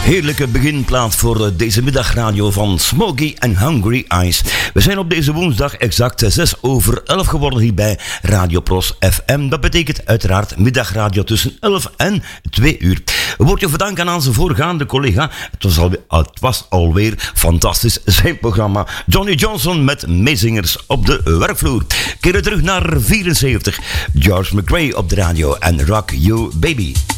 Heerlijke beginplaat voor deze middagradio van Smokey and Hungry Eyes. We zijn op deze woensdag exact 11:06 geworden hier bij Radio Pros FM. Dat betekent uiteraard middagradio tussen 11 en 2 uur. Wordt je verdanken aan zijn voorgaande collega. Het was alweer fantastisch, zijn programma. Johnny Johnson met meezingers op de werkvloer. Keren terug naar 74. George McRae op de radio en Rock You Baby.